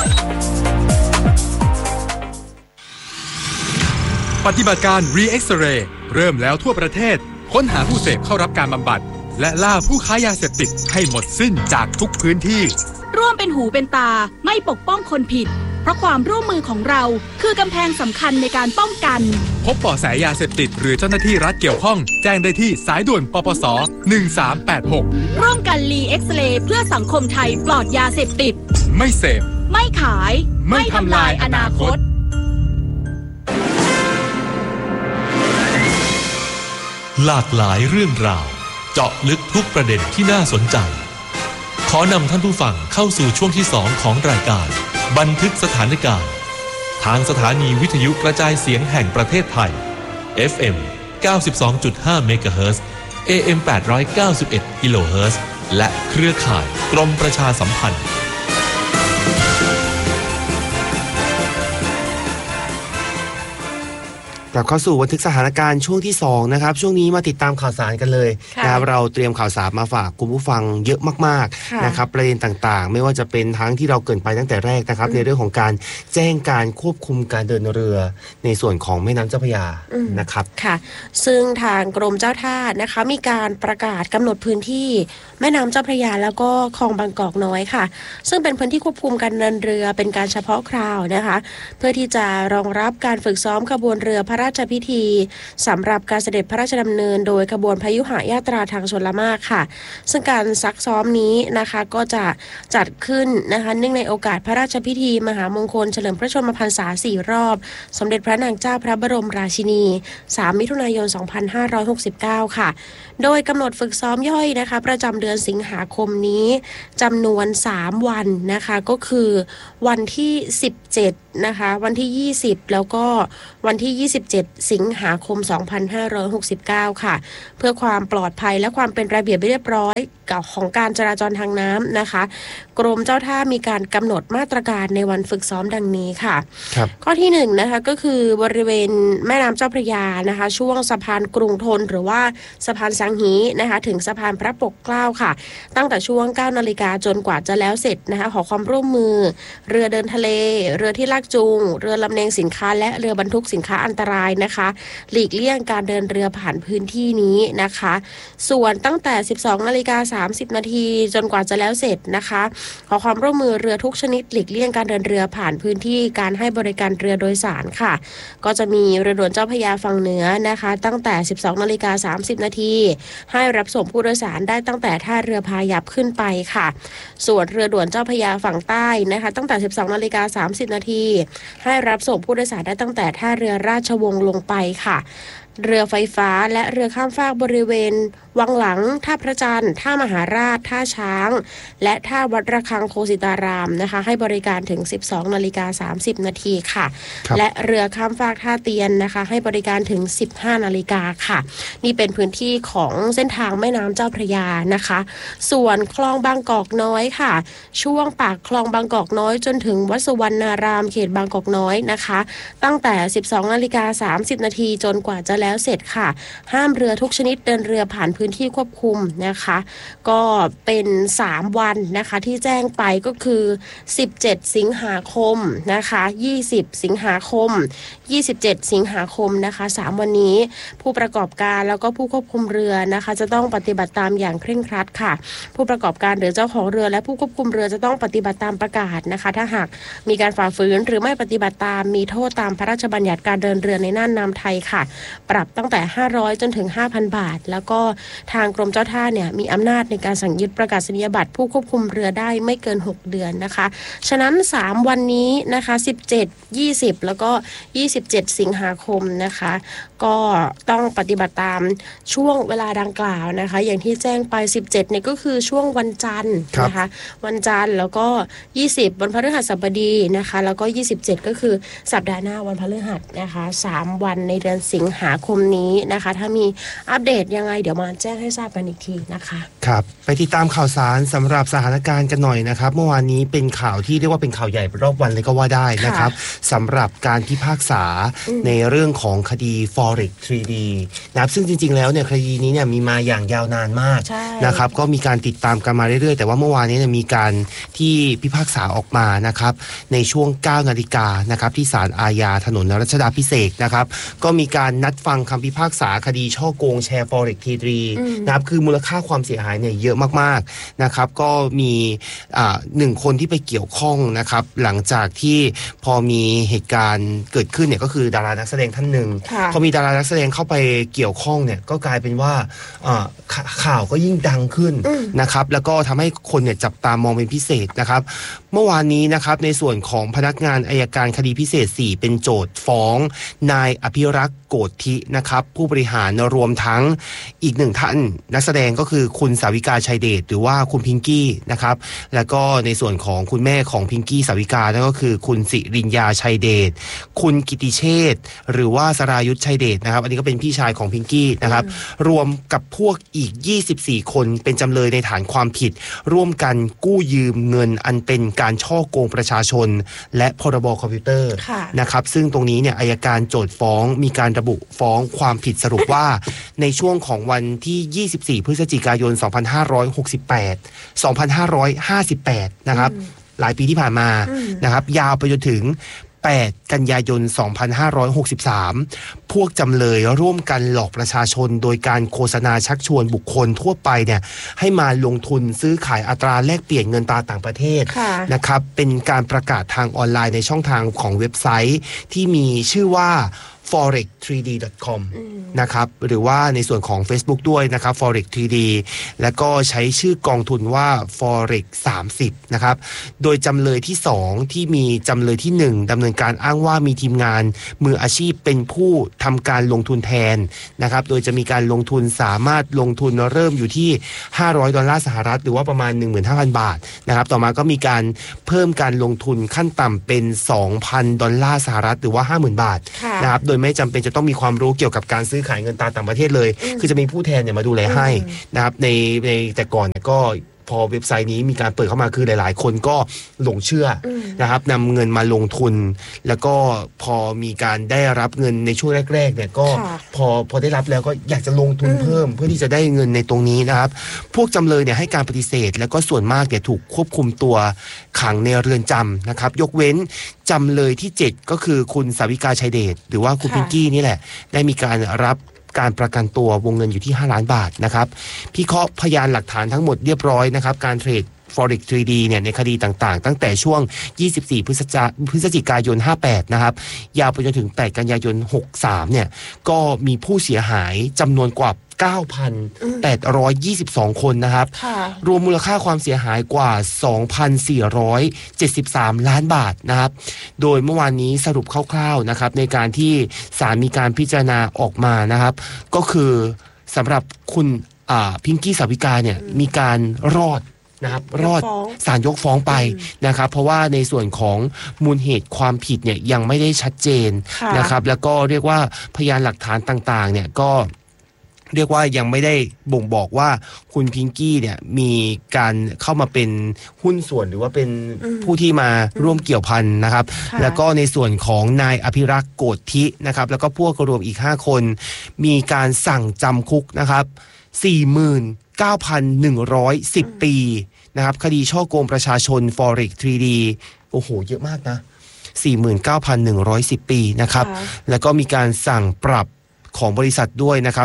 ปฏิบัติการ Re-X-Ray เริ่มแล้วทั่วประเทศค้นหาผู้เสพเข้ารับการบำบัดและล่าผู้ค้ายาเสพติดให้หมดสิ้นจากทุกพื้นที่ร่วมเป็นหูเป็นตาไม่ปกป้องคนผิดเพราะความร่วมมือของเราคือกำแพงสำคัญในการป้องกันพบเบาะแสยาเสพติดหรือเจ้าหน้าที่รัฐเกี่ยวข้องแจ้งได้ที่สายด่วนปปส. 1386 ร่วมกัน Re-X-Ray เพื่อสังคมไทยปลอดยาเสพติดไม่เสพไม่ขายไม่ทำลายอนาคตหลากหลายเรื่องราวเจาะลึกทุกประเด็นที่น่าสนใจขอนำท่านผู้ฟังเข้าสู่ช่วงที่2ของรายการบันทึกสถานการณ์ทางสถานีวิทยุกระจายเสียงแห่งประเทศไทย FM 92.5 เมกะเฮิรตซ์ AM 891 กิโลเฮิรตซ์และเครือข่ายกรมประชาสัมพันธ์กลับเข้าสู่บันทึกสถานการณ์ช่วงที่2นะครับช่วงนี้มาติดตามข่าวสารกันเลยนะครับเราเตรียมข่าวสารมาฝากคุณผู้ฟังเยอะมากๆนะครับประเด็นต่างๆไม่ว่าจะเป็นทั้งที่เราเกริ่นไปตั้งแต่แรกนะครับในเรื่องของการแจ้งการควบคุมการเดินเรือในส่วนของแม่น้ำเจ้าพระยานะครับค่ะซึ่งทางกรมเจ้าท่านะคะมีการประกาศกำหนดพื้นที่แม่น้ำเจ้าพระยาแล้วก็คลองบางกอกน้อยค่ะซึ่งเป็นพื้นที่ควบคุมการเดินเรือเป็นการเฉพาะคราวนะคะเพื่อที่จะรองรับการฝึกซ้อมขบวนเรือพระราชพิธีสำหรับการเสด็จพระราชดำเนินโดยขบวนพยุหญาตราทางชลมารค่ะซึ่งการซักซ้อมนี้นะคะก็จะจัดขึ้นนะคะเนื่องในโอกาสพระราชพิธีมหามงคลเฉลิมพระชนมพรรษา4รอบสมเด็จพระนางเจ้าพระบรมราชินี3มิถุนายน2569ค่ะโดยกำหนดฝึกซ้อมย่อยนะคะประจำเดือนสิงหาคมนี้จำนวน3วันนะคะก็คือวันที่17นะคะวันที่20แล้วก็วันที่27สิงหาคม2569ค่ะเพื่อความปลอดภัยและความเป็นระเบียบเรียบร้อยของการจราจรทางน้ำนะคะกรมเจ้าท่ามีการกำหนดมาตรการในวันฝึกซ้อมดังนี้ค่ะข้อที่1นะคะก็คือบริเวณแม่น้ำเจ้าพระยานะคะช่วงสะพานกรุงธนหรือว่าสะพานสังฮีนะคะถึงสะพานพระปกเกล้าค่ะตั้งแต่ช่วง 9 นาฬิกาจนกว่าจะแล้วเสร็จนะคะขอความร่วมมือเรือเดินทะเลเรือที่ลากจูงเรือลำเลียงสินค้าและเรือบรรทุกสินค้าอันตรายนะคะหลีกเลี่ยงการเดินเรือผ่านพื้นที่นี้นะคะส่วนตั้งแต่ 12:30 นาทีจนกว่าจะแล้วเสร็จนะคะขอความร่วมมือเรือทุกชนิดหลีกเลี่ยงการเดินเรือผ่านพื้นที่การให้บริการเรือโดยสารค่ะก็จะมีเรือด่วนเจ้าพระยาฝั่งเหนือนะคะตั้งแต่ 12:30 นาทีให้รับส่งผู้โดยสารได้ตั้งแต่ท่าเรือพายัพขึ้นไปค่ะส่วนเรือด่วนเจ้าพระยาฝั่งใต้นะคะตั้งแต่ 12:30 นาทีให้รับส่งผู้โดยสารได้ตั้งแต่ท่าเรือราชวงศ์ลงไปค่ะเรือไฟฟ้าและเรือข้ามฟากบริเวณวังหลังท่าพระจันทร์ท่ามหาราชท่าช้างและท่าวัดระฆังโคสิตารามนะคะให้บริการถึง 12:30 นาทีค่ะและเรือข้ามฟากท่าเตียนนะคะให้บริการถึง 15 นาฬิกาค่ะนี่เป็นพื้นที่ของเส้นทางแม่น้ำเจ้าพระยานะคะส่วนคลองบางกอกน้อยค่ะช่วงปากคลองบางกอกน้อยจนถึงวัดสุวรรณารามเขตบางกอกน้อยนะคะตั้งแต่ 12:30 นาทีจนกว่าจะแล้วเสร็จค่ะห้ามเรือทุกชนิดเดินเรือผ่านพื้นที่ควบคุมนะคะก็เป็น3วันนะคะที่แจ้งไปก็คือ17 สิงหาคมนะคะ20 สิงหาคม27 สิงหาคมนะคะ3วันนี้ผู้ประกอบการแล้วก็ผู้ควบคุมเรือนะคะจะต้องปฏิบัติตามอย่างเคร่งครัดค่ะผู้ประกอบการหรือเจ้าของเรือและผู้ควบคุมเรือจะต้องปฏิบัติตามประกาศนะคะถ้าหากมีการฝ่าฝืนหรือไม่ปฏิบัติตามมีโทษตามพระราชบัญญัติการเดินเรือในน่านน้ำไทยค่ะปรับตั้งแต่500จนถึง 5,000 บาทแล้วก็ทางกรมเจ้าท่าเนี่ยมีอำนาจในการสั่งยึดประกาศนียบัตรผู้ควบคุมเรือได้ไม่เกิน6 เดือนนะคะฉะนั้น3วันนี้นะคะ17 20แล้วก็27 สิงหาคมนะคะก็ต้องปฏิบัติตามช่วงเวลาดังกล่าวนะคะอย่างที่แจ้งไป17เนี่ยก็คือช่วงวันจันทร์นะคะวันจันทร์แล้วก็20วันพฤหัสบดีนะคะแล้วก็27ก็คือสัปดาห์หน้าวันพฤหัสนะคะ3วันในเดือนสิงหาคมนี้นะคะถ้ามีอัปเดตยังไงเดี๋ยวมาแจ้งให้ทราบกันอีกทีนะคะครับไปติดตามข่าวสารสำหรับสถานการณ์กันหน่อยนะครับเมื่อวานนี้เป็นข่าวที่เรียกว่าเป็นข่าวใหญ่รอบวันเลยก็ว่าได้นะครับสำหรับการพิพากษาในเรื่องของคดี Forex 3D นะครับซึ่งจริงๆแล้วเนี่ยคดีนี้เนี่ยมีมาอย่างยาวนานมากนะครับก็มีการติดตามกันมาเรื่อยๆแต่ว่าเมื่อวานนี้มีการที่พิพากษาออกมานะครับในช่วง 9 นาฬิกานะครับที่ศาลอาญาถนนรัชดาภิเษกนะครับก็มีการนัดฟังคำพิพากษาคดีช่อโกงแชร์ Forex 3D นะครับคือมูลค่าความเสียหายเนี่ยเยอะมากๆนะครับก็มี1 คนที่ไปเกี่ยวข้องนะครับหลังจากที่พอมีเหตุการณ์เกิดขึ้นเนี่ยก็คือดารานักแสดงท่านหนึ่งพอมีดารานักแสดงเข้าไปเกี่ยวข้องเนี่ยก็กลายเป็นว่าข่าวก็ยิ่งดังขึ้นนะครับแล้วก็ทำให้คนเนี่ยจับตามองเป็นพิเศษนะครับเมื่อวานนี้นะครับในส่วนของพนักงานอัยการคดีพิเศษ4เป็นโจทย์ฟ้องนายอภิรักษ์โกธินะครับผู้บริหารรวมทั้งอีก1 ท่านนักแสดงก็คือคุณสาวิกาชัยเดชหรือว่าคุณพิงกี้นะครับแล้วก็ในส่วนของคุณแม่ของพิงกี้สาวิกานั่นก็คือคุณสิริญญาชัยเดชคุณกิติเชษฐ์หรือว่าสรายุทธชัยเดชนะครับอันนี้ก็เป็นพี่ชายของพิงกี้นะครับรวมกับพวกอีก24 คนเป็นจำเลยในฐานความผิดร่วมกันกู้ยืมเงินอันเป็นการฉ้อโกงประชาชนและพรบคอมพิวเตอร์นะครับซึ่งตรงนี้เนี่ยอัยการโจทย์ฟ้องมีการระบุฟ้องความผิดสรุปว่าในช่วงของวันที่24 พฤศจิกายน 2558 นะครับหลายปีที่ผ่านมานะครับยาวไปจนถึง8 กันยายน 2563 พวกจำเลยร่วมกันหลอกประชาชนโดยการโฆษณาชักชวนบุคคลทั่วไปเนี่ยให้มาลงทุนซื้อขายอัตราแลกเปลี่ยนเงินตราต่างประเทศนะครับเป็นการประกาศทางออนไลน์ในช่องทางของเว็บไซต์ที่มีชื่อว่า forex3d.com นะครับหรือว่าในส่วนของ Facebook ด้วยนะครับ forex 3d แล้วก็ใช้ชื่อกองทุนว่า forex 30นะครับโดยจำเลยที่2ที่มีจำเลยที่1ดำเนินการอ้างว่ามีทีมงานมืออาชีพเป็นผู้ทำการลงทุนแทนนะครับโดยจะมีการลงทุนสามารถลงทุนเริ่มอยู่ที่$500หรือว่าประมาณ 15,000 บาทนะครับต่อมาก็มีการเพิ่มการลงทุนขั้นต่ำเป็น$2,000หรือว่า 50,000 บาทนะครับโดยไม่จำเป็นจะต้องมีความรู้เกี่ยวกับการซื้อขายเงินตราต่างประเทศเลยคือจะมีผู้แทนเนี่ยมาดูแลให้นะครับในแต่ก่อนก็พอเว็บไซต์นี้มีการเปิดเข้ามาคือหลายๆคนก็หลงเชื่อนะครับนำเงินมาลงทุนแล้วก็พอมีการได้รับเงินในช่วงแรกๆเนี่ยก็พอได้รับแล้วก็อยากจะลงทุนเพิ่มเพื่อที่จะได้เงินในตรงนี้นะครับพวกจำเลยเนี่ยให้การปฏิเสธแล้วก็ส่วนมากเนี่ยถูกควบคุมตัวขังในเรือนจำนะครับยกเว้นจำเลยที่7ก็คือคุณสาวิกาชัยเดชหรือว่าคุณพิงกี้นี่แหละได้มีการรับการประกันตัววงเงินอยู่ที่5 ล้านบาทนะครับพิเคราะห์พยานหลักฐานทั้งหมดเรียบร้อยนะครับการเทรด Forex 3D เนี่ยในคดีต่างๆตั้งแต่ช่วง24พฤศจิกายน58นะครับยาวไปจนถึง8กันยายน63เนี่ยก็มีผู้เสียหายจำนวนกว่า 9,822 คนนะครับรวมมูลค่าความเสียหายกว่า 2,473 ล้านบาทนะครับโดยเมื่อวานนี้สรุปคร่าวๆนะครับในการที่ศาลมีการพิจารณาออกมานะครับก็คือสำหรับคุณพิงกี้สาวิกาเนี่ยมีการรอดนะครับรอดศาลยกฟ้องไปนะครับเพราะว่าในส่วนของมูลเหตุความผิดเนี่ยยังไม่ได้ชัดเจนนะครับแล้วก็เรียกว่าพยานหลักฐานต่างๆเนี่ยก็เรียกว่ายังไม่ได้บ่งบอกว่าคุณพิงกี้เนี่ยมีการเข้ามาเป็นหุ้นส่วนหรือว่าเป็นผู้ที่มาร่วมเกี่ยวพันนะครับแล้วก็ในส่วนของนายอภิรักษ์โกฏทินะครับแล้วก็พวกรวมอีก5คนมีการสั่งจำคุกนะครับ 49,110 ปีนะครับคดีช่อโกงประชาชน Forex 3D โอ้โหเยอะมากนะ 49,110 ปีนะครับแล้วก็มีการสั่งปรับของบริษัทด้วยนะครับ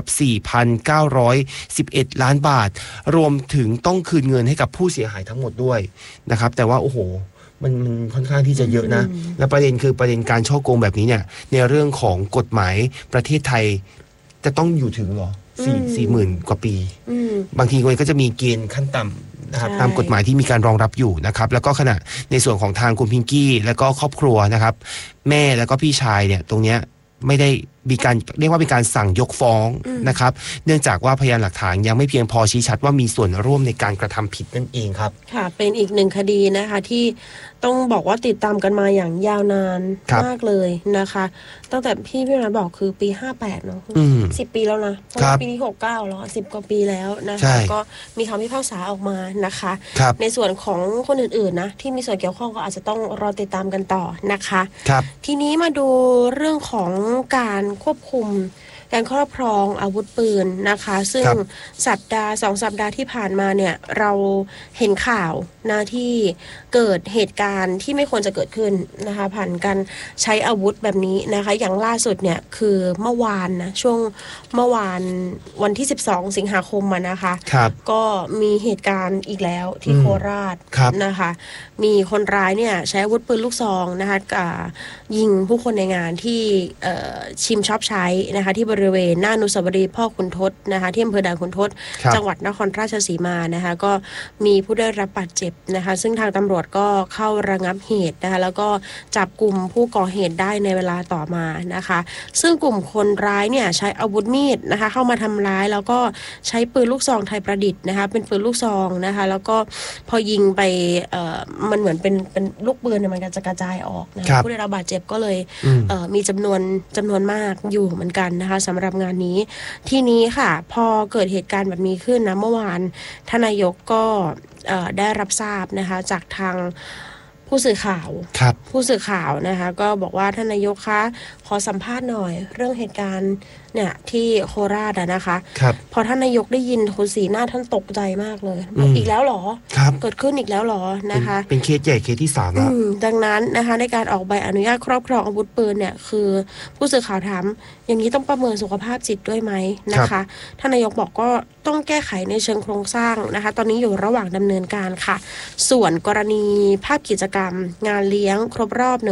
4,911 ล้านบาทรวมถึงต้องคืนเงินให้กับผู้เสียหายทั้งหมดด้วยนะครับแต่ว่าโอ้โหมันค่อนข้างที่จะเยอะนะและประเด็นคือประเด็นการช่อโกงแบบนี้เนี่ยในเรื่องของกฎหมายประเทศไทยจะต้องอยู่ถึงหรอ40,000 กว่าปีบางทีมันก็จะมีเกณฑ์ขั้นต่ำนะครับตามกฎหมายที่มีการรองรับอยู่นะครับแล้วก็ขณะในส่วนของทางคุณพิงกี้แล้วก็ครอบครัวนะครับแม่แล้วก็พี่ชายเนี่ยตรงเนี้ยไม่ได้มีการเรียกว่าเป็นการสั่งยกฟ้องนะครับเนื่องจากว่าพยานหลักฐานยังไม่เพียงพอชี้ชัดว่ามีส่วนร่วมในการกระทำผิดนั่นเองครับค่ะเป็นอีกหนึ่งคดีนะคะที่ต้องบอกว่าติดตามกันมาอย่างยาวนานมากเลยนะคะตั้งแต่พี่นัทบอกคือปี58เนาะ10 ปีแล้วนะเพราะว่าปีนี้69แล้ว10 กว่าปีแล้วนะคะก็มีคำพิพากษาออกมานะคะในส่วนของคนอื่นๆนะที่มีส่วนเกี่ยวข้องก็อาจจะต้องรอติดตามกันต่อนะคะทีนี้มาดูเรื่องของการควบคุมการครอบครองอาวุธปืนนะคะซึ่ง2 สัปดาห์ที่ผ่านมาเนี่ยเราเห็นข่าวนะที่เกิดเหตุการณ์ที่ไม่ควรจะเกิดขึ้นนะคะผ่านการใช้อาวุธแบบนี้นะคะอย่างล่าสุดเนี่ยคือเมื่อวานนะช่วงเมื่อวานวันที่12 สิงหาคมนะคะก็มีเหตุการณ์อีกแล้วที่โคราชนะคะมีคนร้ายเนี่ยใช้อาวุธปืนลูกซองนะคะยิงผู้คนในงานที่ชิมช็อปใช้นะคะที่บริเวณหน้าอนุสาวรีย์พ่อขุนทดนะคะที่อำเภอด่านขุนทดจังหวัดนครราชสีมานะคะก็มีผู้ได้รับบาดเจ็บนะคะซึ่งทางตำรวจก็เข้าระงับเหตุนะคะแล้วก็จับกลุ่มผู้ก่อเหตุได้ในเวลาต่อมานะคะซึ่งกลุ่มคนร้ายเนี่ยใช้อาวุธมีดนะคะเข้ามาทำร้ายแล้วก็ใช้ปืนลูกซองไทยประดิษฐ์นะคะเป็นปืนลูกซองนะคะแล้วก็พอยิงไปมันเหมือนเป็นลูกปืนเนี่ยมันจะกระจายออกนะผู้ได้รับบาดเจ็บก็เลยมีจำนวนมากอยู่เหมือนกันนะคะสำหรับงานนี้ทีนี้ค่ะพอเกิดเหตุการณ์แบบนี้ขึ้นนะเมื่อวานท่านนายกก็ได้รับทราบนะคะจากทางผู้สื่อข่าวนะคะก็บอกว่าท่านนายกคะขอสัมภาษณ์หน่อยเรื่องเหตุการณ์เนี่ยที่โคราชนะคะพอท่านนายกได้ยินโทนสีหน้าท่านตกใจมากเลยอีกแล้วหรอเกิดขึ้นอีกแล้วหรอนะคะเป็นเคสใหญ่เคสที่3แล้วดังนั้นนะคะในการออกใบอนุญาตครอบครองอาวุธปืนเนี่ยคือผู้สื่อข่าวถามอย่างนี้ต้องประเมินสุขภาพจิตด้วยไหมนะคะท่านนายกบอกก็ต้องแก้ไขในเชิงโครงสร้างนะคะตอนนี้อยู่ระหว่างดำเนินการค่ะส่วนกรณีภาพกิจกรรมงานเลี้ยงครบรอบ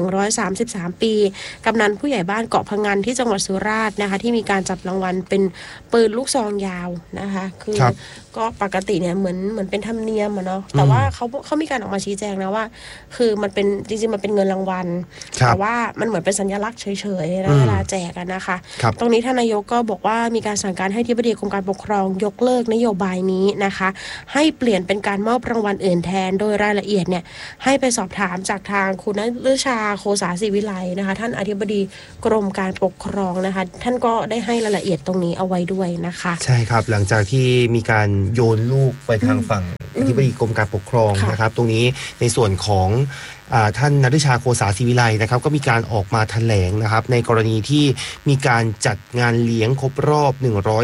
133 ปีกำนันผู้ใหญ่บ้านเกาะพะงันที่จังหวัดสุราษฎร์นะคะที่มีการจับรางวัลเป็นปืนลูกซองยาวนะคะคือก็ปกติเนี่ยเหมือนเป็นธรรมเนียมอะเนาะแต่ว่าเขามีการออกมาชี้แจงนะว่าคือมันเป็นจริงๆมันเป็นเงินรางวัลแต่ว่ามันเหมือนเป็นสัญลักษณ์เฉยๆนะเวลาแจกกันนะคะตรงนี้ท่านนายกก็บอกว่ามีการสั่งการให้อธิบดีกรมการปกครองยกเลิกนโยบายนี้นะคะให้เปลี่ยนเป็นการมอบรางวัลอื่นแทนโดยรายละเอียดเนี่ยให้ไปสอบถามจากทางคุณณฤชาโคสาศิวิไลนะคะท่านอธิบดีกรมการปกครองนะคะท่านก็ได้ให้รายละเอียดตรงนี้เอาไว้ด้วยนะคะใช่ครับหลังจากที่มีการโยนลูกไปทางฝั่งอธิบดีกรมการปกครองนะครับตรงนี้ในส่วนของท่านณฤชาโคสาศิวิไลนะครับก็มีการออกมาแถลงนะครับในกรณีที่มีการจัดงานเลี้ยงครบรอบ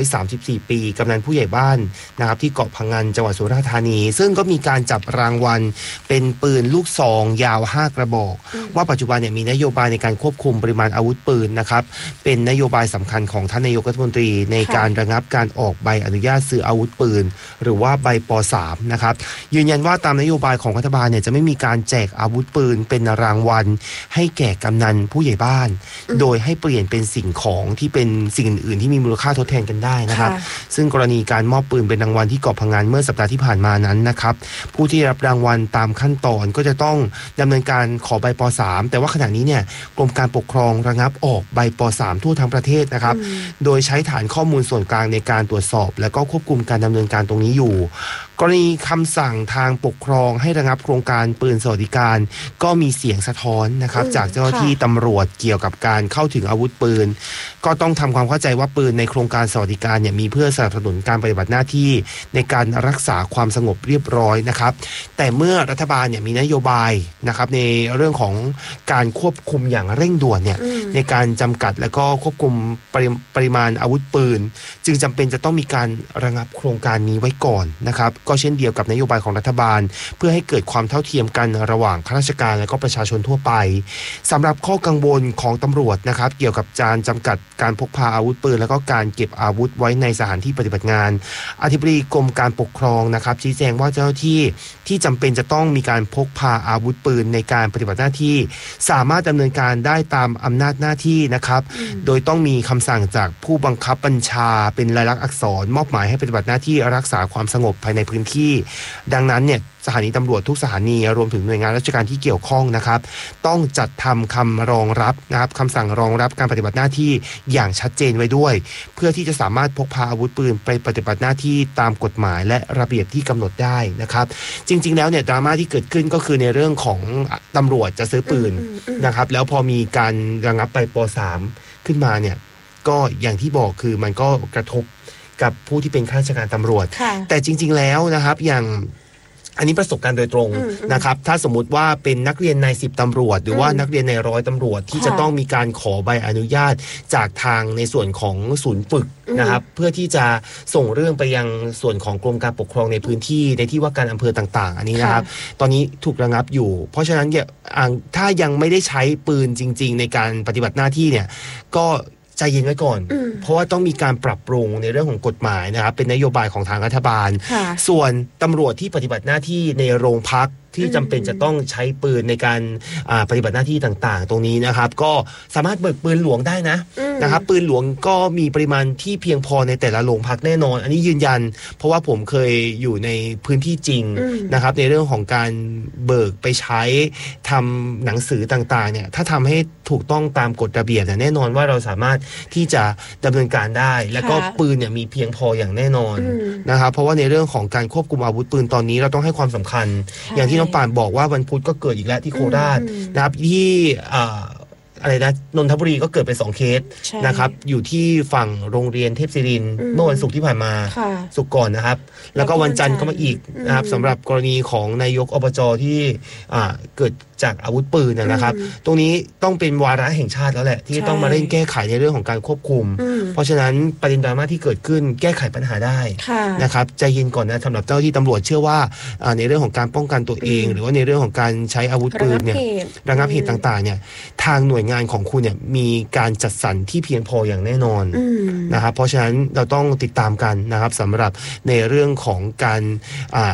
134ปีกำนันผู้ใหญ่บ้านนะครับที่เกาะพังงันจังหวัดสุราษฎร์ธานีซึ่งก็มีการจับรางวัลเป็นปืนลูกซองยาว5กระบอกว่าปัจจุบันเนี่ยมีนโยบายในการควบคุมปริมาณอาวุธปืนนะครับเป็นนโยบายสำคัญของท่านนายกรัฐมนตรีในการระงับการออกใบอนุญาตซื้ออาวุธปืนหรือว่าใบป.3 นะครับยืนยันว่าตามนโยบายของรัฐบาลเนี่ยจะไม่มีการแจกอาวุธปืนเป็นรางวัลให้แก่กำนันผู้ใหญ่บ้านโดยให้เปลี่ยนเป็นสิ่งของที่เป็นสิ่งอื่นๆที่มีมูลค่าทดแทนกันได้นะครับซึ่งกรณีการมอบปืนเป็นรางวัลที่เกาะพังงานเมื่อสัปดาห์ที่ผ่านมานั้นนะครับผู้ที่รับรางวัลตามขั้นตอนก็จะต้องดำเนินการขอใบป.3 แต่ว่าขณะนี้เนี่ยกรมการปกครองระงับออกใบป.3 ทั่วทั้งประเทศนะครับโดยใช้ฐานข้อมูลส่วนกลางในการตรวจสอบและก็ควบคุมการดำเนินการตรงนี้อยู่กรณีคำสั่งทางปกครองให้ระงับโครงการปืนสวัสดิการก็มีเสียงสะท้อนนะครับจากเจ้าหน้าที่ตำรวจเกี่ยวกับการเข้าถึงอาวุธปืนก็ต้องทำความเข้าใจว่าปืนในโครงการสวัสดิการเนี่ยมีเพื่อสนับสนุนการปฏิบัติหน้าที่ในการรักษาความสงบเรียบร้อยนะครับแต่เมื่อรัฐบาลเนี่ยมีนโยบายนะครับในเรื่องของการควบคุมอย่างเร่งด่วนเนี่ยในการจำกัดและก็ควบคุมปริมาณอาวุธปืนจึงจำเป็นจะต้องมีการระงับโครงการนี้ไว้ก่อนนะครับก็เช่นเดียวกับนโยบายของรัฐบาลเพื่อให้เกิดความเท่าเทียมกันระหว่างข้าราชการและก็ประชาชนทั่วไปสำหรับข้อกังวลของตำรวจนะครับเกี่ยวกับการจำกัดการพกพาอาวุธปืนและก็การเก็บอาวุธไว้ในสถานที่ปฏิบัติงานอธิบดีกรมการปกครองนะครับชี้แจงว่าเจ้าหน้าที่ที่จำเป็นจะต้องมีการพกพาอาวุธปืนในการปฏิบัติหน้าที่สามารถดำเนินการได้ตามอำนาจหน้าที่นะครับโดยต้องมีคำสั่งจากผู้บังคับบัญชาเป็นลายลักษณ์อักษรมอบหมายให้ปฏิบัติหน้าที่รักษาความสงบภายในพื้นที่ดังนั้นเนี่ยสถานีตำรวจทุกสถานีรวมถึงหน่วยงานราชการที่เกี่ยวข้องนะครับต้องจัดทำคำรองรับนะครับคำสั่งรองรับการปฏิบัติหน้าที่อย่างชัดเจนไว้ด้วยเพื่อที่จะสามารถพกพาอาวุธปืนไปปฏิบัติหน้าที่ตามกฎหมายและระเบียบที่กำหนดได้นะครับจริงๆแล้วเนี่ยดราม่าที่เกิดขึ้นก็คือในเรื่องของตำรวจจะซื้อปืนนะครับแล้วพอมีการระงับไปป.3 ขึ้นมาเนี่ยก็อย่างที่บอกคือมันก็กระทบกับผู้ที่เป็นข้าราชการตำรวจแต่จริงๆแล้วนะครับอย่างอันนี้ประสบการณ์โดยตรงนะครับถ้าสมมุติว่าเป็นนักเรียนนาย10ตำรวจหรือว่านักเรียนนายร้อยตำรวจที่จะต้องมีการขอใบอนุญาตจากทางในส่วนของศูนย์ฝึกนะครับเพื่อที่จะส่งเรื่องไปยังส่วนของกรมการปกครองในพื้นที่ในที่ว่าการอำเภอต่างๆอันนี้นะครับตอนนี้ถูกระงับอยู่เพราะฉะนั้นถ้ายังไม่ได้ใช้ปืนจริงๆในการปฏิบัติหน้าที่เนี่ยก็ใจเย็นไว้ก่อนเพราะว่าต้องมีการปรับปรุงในเรื่องของกฎหมายนะครับเป็นนโยบายของทางรัฐบาลส่วนตำรวจที่ปฏิบัติหน้าที่ในโรงพักที่จำเป็นจะต้องใช้ปืนในการปฏิบัติหน้าที่ต่างๆตรงนี้นะครับก็สามารถเบิกปืนหลวงได้นะครับปืนหลวงก็มีปริมาณที่เพียงพอในแต่ละโรงพักแน่นอนอันนี้ยืนยันเพราะว่าผมเคยอยู่ในพื้นที่จริงนะครับในเรื่องของการเบิกไปใช้ทำหนังสือต่างๆเนี่ยถ้าทำให้ถูกต้องตามกฎระเบียบแน่นอนว่าเราสามารถที่จะดำเนินการได้แล้วก็ปืนเนี่ยมีเพียงพออย่างแน่นอนนะครับเพราะว่าในเรื่องของการควบคุมอาวุธปืนตอนนี้เราต้องให้ความสำคัญอย่างที่น้องป่านบอกว่าวันพุธก็เกิดอีกแล้วที่โคราชนะครับที่อะไรนะนนทบุรีก็เกิดไป2เคสนะครับอยู่ที่ฝั่งโรงเรียนเทพศิรินทร์เมื่อวันศุกร์ที่ผ่านมาศุกร์ก่อนนะครับแล้วก็วันจันทร์ก็มาอีกนะครับสำหรับกรณีของนายกอบจที่เกิดจากอาวุธปืนนะครับตรงนี้ต้องเป็นวาระแห่งชาติแล้วแหละที่ต้องมาเร่งแก้ไขในเรื่องของการควบคุมเพราะฉะนั้นประเด็นดราม่าที่เกิดขึ้นแก้ไขปัญหาได้นะครับใจเย็นก่อนนะสำหรับเจ้าที่ตำรวจเชื่อว่าในเรื่องของการป้องกันตัวเองหรือว่าในเรื่องของการใช้อาวุธปืนเนี่ยระงับเหตุต่างๆเนี่ยทางหน่วยงานของคุณเนี่ยมีการจัดสรรที่เพียงพออย่างแน่นอนนะครับเพราะฉะนั้นเราต้องติดตามกันนะครับสำหรับในเรื่องของการ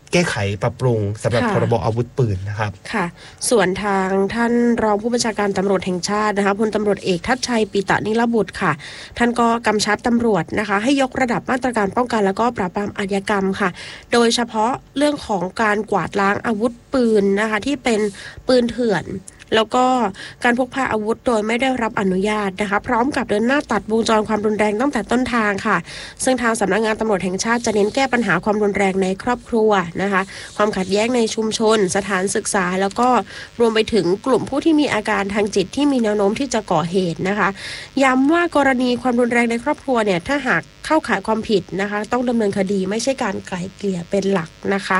แก้ไขปรับปรุงสำหรับพรบอาวุธปืนนะครับค่ะส่วนทางท่านรองผู้บัญชาการตำรวจแห่งชาตินะคะพลตำรวจเอกทัชชัยปิตะนิรบุตรค่ะท่านก็กำชับตำรวจนะคะให้ยกระดับมาตรการป้องกันแล้วก็ปราบปรามอาชญากรรมค่ะโดยเฉพาะเรื่องของการกวาดล้างอาวุธปืนนะคะที่เป็นปืนเถื่อนแล้วก็การพกพาอาวุธโดยไม่ได้รับอนุญาตนะคะพร้อมกับเดินหน้าตัดวงจรความรุนแรงตั้งแต่ต้นทางค่ะซึ่งทางสำนักงานตำรวจแห่งชาติจะเน้นแก้ปัญหาความรุนแรงในครอบครัวนะคะความขัดแย้งในชุมชนสถานศึกษาแล้วก็รวมไปถึงกลุ่มผู้ที่มีอาการทางจิตที่มีแนวโน้มที่จะก่อเหตุนะคะย้ำว่ากรณีความรุนแรงในครอบครัวเนี่ยถ้าหากเข้าข่ายความผิดนะคะต้องดำเนินคดีไม่ใช่การไกล่เกลี่ยเป็นหลักนะคะ